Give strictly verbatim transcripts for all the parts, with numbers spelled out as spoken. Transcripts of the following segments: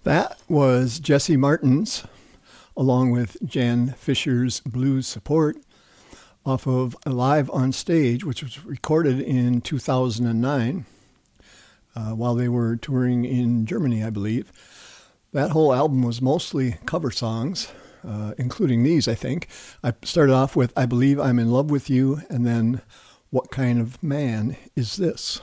That was Jesse Martins, along with Jan Fisher's Blues Support, off of Live on Stage, which was recorded in two thousand nine uh, while they were touring in Germany, I believe. That whole album was mostly cover songs, uh, including these, I think. I started off with I Believe I'm in Love with You, and then What Kind of Man Is This?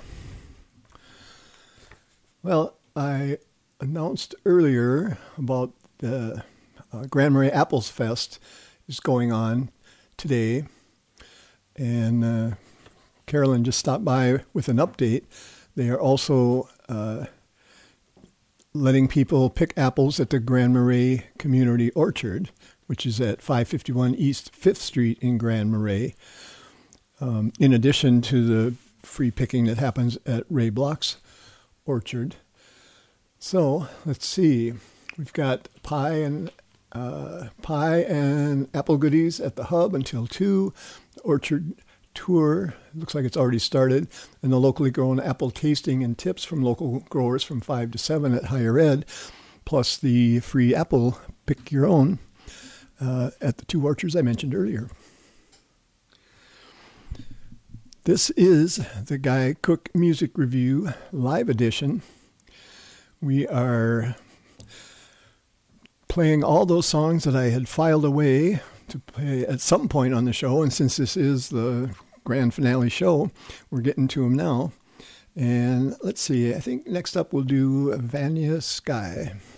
Well, I announced earlier about the uh, Grand Marais Apples Fest is going on today, and uh, Carolyn just stopped by with an update. They are also uh, letting people pick apples at the Grand Marais Community Orchard, which is at five fifty-one East fifth Street in Grand Marais, um, in addition to the free picking that happens at Ray Block's orchard. So let's see. We've got pie and uh, pie and apple goodies at the Hub until two. The orchard tour looks like it's already started, and the locally grown apple tasting and tips from local growers from five to seven at Higher Ed, plus the free apple pick your own uh, at the two orchards I mentioned earlier. This is the Guy Cook Music Review live edition. We are playing all those songs that I had filed away to play at some point on the show, and since this is the grand finale show, we're getting to them now. And let's see, I think next up we'll do Vanya Sky.